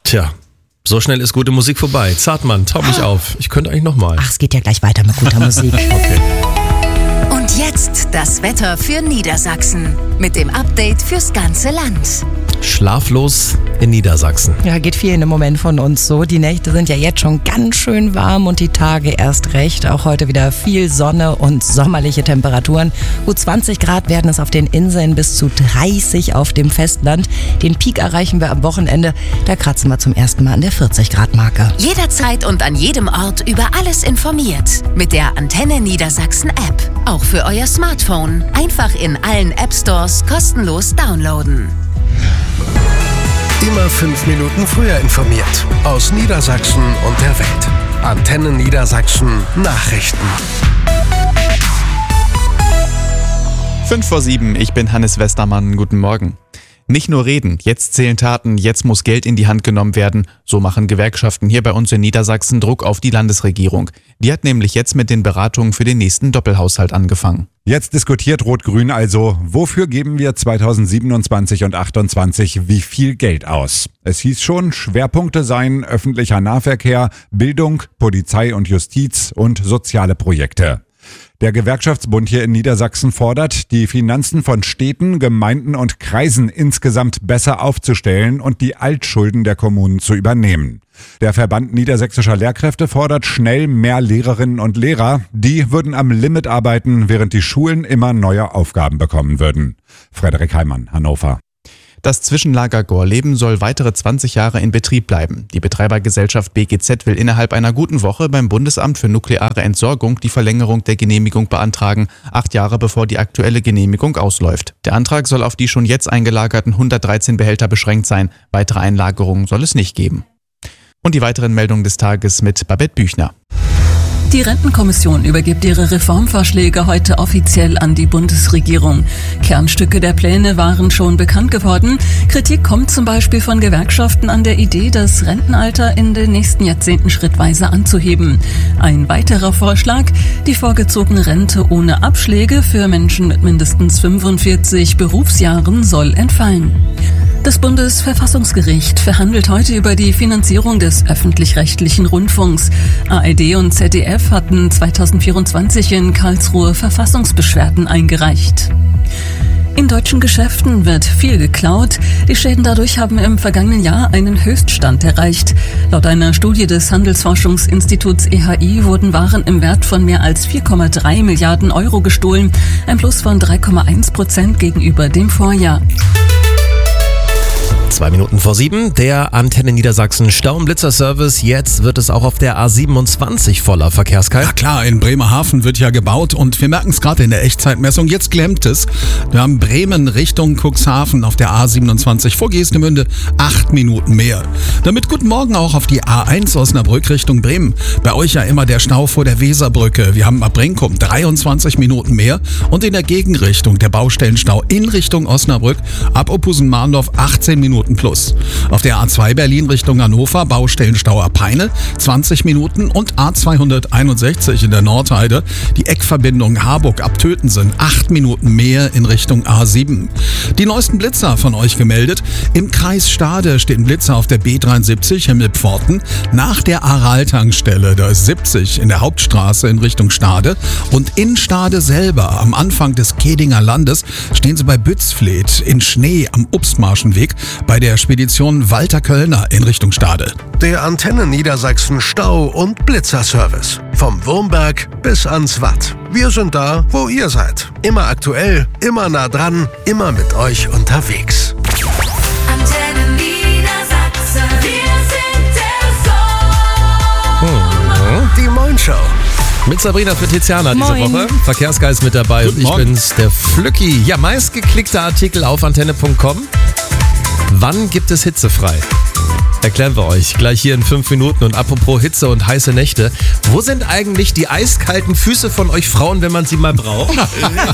Tja, so schnell ist gute Musik vorbei. Zartmann, tau mich auf. Ich könnte eigentlich nochmal. Ach, es geht ja gleich weiter mit guter Musik. Okay. Und jetzt das Wetter für Niedersachsen mit dem Update fürs ganze Land. Schlaflos in Niedersachsen. Ja, geht vielen im Moment von uns so. Die Nächte sind ja jetzt schon ganz schön warm und die Tage erst recht. Auch heute wieder viel Sonne und sommerliche Temperaturen. Gut 20 Grad werden es auf den Inseln, bis zu 30 auf dem Festland. Den Peak erreichen wir am Wochenende. Da kratzen wir zum ersten Mal an der 40-Grad-Marke. Jederzeit und an jedem Ort über alles informiert. Mit der Antenne Niedersachsen App. Auch für euer Smartphone. Einfach in allen App-Stores kostenlos downloaden. Immer 5 Minuten früher informiert. Aus Niedersachsen und der Welt. Antenne Niedersachsen Nachrichten. 6:55, ich bin Hannes Westermann. Guten Morgen. Nicht nur reden, jetzt zählen Taten, jetzt muss Geld in die Hand genommen werden. So machen Gewerkschaften hier bei uns in Niedersachsen Druck auf die Landesregierung. Die hat nämlich jetzt mit den Beratungen für den nächsten Doppelhaushalt angefangen. Jetzt diskutiert Rot-Grün also, wofür geben wir 2027 und 2028 wie viel Geld aus? Es hieß schon, Schwerpunkte seien öffentlicher Nahverkehr, Bildung, Polizei und Justiz und soziale Projekte. Der Gewerkschaftsbund hier in Niedersachsen fordert, die Finanzen von Städten, Gemeinden und Kreisen insgesamt besser aufzustellen und die Altschulden der Kommunen zu übernehmen. Der Verband Niedersächsischer Lehrkräfte fordert schnell mehr Lehrerinnen und Lehrer. Die würden am Limit arbeiten, während die Schulen immer neue Aufgaben bekommen würden. Frederik Heimann, Hannover. Das Zwischenlager Gorleben soll weitere 20 Jahre in Betrieb bleiben. Die Betreibergesellschaft BGZ will innerhalb einer guten Woche beim Bundesamt für nukleare Entsorgung die Verlängerung der Genehmigung beantragen, 8 Jahre bevor die aktuelle Genehmigung ausläuft. Der Antrag soll auf die schon jetzt eingelagerten 113 Behälter beschränkt sein. Weitere Einlagerungen soll es nicht geben. Und die weiteren Meldungen des Tages mit Babette Büchner. Die Rentenkommission übergibt ihre Reformvorschläge heute offiziell an die Bundesregierung. Kernstücke der Pläne waren schon bekannt geworden. Kritik kommt zum Beispiel von Gewerkschaften an der Idee, das Rentenalter in den nächsten Jahrzehnten schrittweise anzuheben. Ein weiterer Vorschlag, die vorgezogene Rente ohne Abschläge für Menschen mit mindestens 45 Berufsjahren soll entfallen. Das Bundesverfassungsgericht verhandelt heute über die Finanzierung des öffentlich-rechtlichen Rundfunks. ARD und ZDF hatten 2024 in Karlsruhe Verfassungsbeschwerden eingereicht. In deutschen Geschäften wird viel geklaut. Die Schäden dadurch haben im vergangenen Jahr einen Höchststand erreicht. Laut einer Studie des Handelsforschungsinstituts EHI wurden Waren im Wert von mehr als 4,3 Milliarden Euro gestohlen. Ein Plus von 3,1% gegenüber dem Vorjahr. 7:02, der Antenne Niedersachsen Stau- und Blitzerservice. Jetzt wird es auch auf der A27 voller Verkehrskalt. Ja klar, in Bremerhaven wird ja gebaut und wir merken es gerade in der Echtzeitmessung. Jetzt klemmt es. Wir haben Bremen Richtung Cuxhaven auf der A27 vor Geestemünde 8 Minuten mehr. Damit guten Morgen auch auf die A1 Osnabrück Richtung Bremen. Bei euch ja immer der Stau vor der Weserbrücke. Wir haben ab Brinkum 23 Minuten mehr und in der Gegenrichtung der Baustellenstau in Richtung Osnabrück ab Oppusen-Mahndorf 18 Minuten plus. Auf der A2 Berlin Richtung Hannover Baustellenstau ab Peine 20 Minuten und A261 in der Nordheide die Eckverbindung Harburg ab Tötensen 8 Minuten mehr in Richtung A7. Die neuesten Blitzer von euch gemeldet. Im Kreis Stade steht ein Blitzer auf der B73 Himmelpforten nach der Aral-Tankstelle. Da ist 70 in der Hauptstraße in Richtung Stade und in Stade selber am Anfang des Kedinger Landes stehen sie bei Bützfleth in Schnee am Obstmarschenweg bei der Spedition Walter Köllner in Richtung Stade. Der Antenne Niedersachsen Stau- und Blitzerservice. Vom Wurmberg bis ans Watt. Wir sind da, wo ihr seid. Immer aktuell, immer nah dran, immer mit euch unterwegs. Antenne Niedersachsen. Wir sind der Sohn. Die Moin-Show. Mit Sabrina für Tiziana diese Moin. Woche. Verkehrsgeist mit dabei und ich Morgen. bin's, der Flücki. Ja, meistgeklickter Artikel auf antenne.com. Wann gibt es hitzefrei? Erklären wir euch gleich hier in 5 Minuten. Und apropos Hitze und heiße Nächte, wo sind eigentlich die eiskalten Füße von euch Frauen, wenn man sie mal braucht?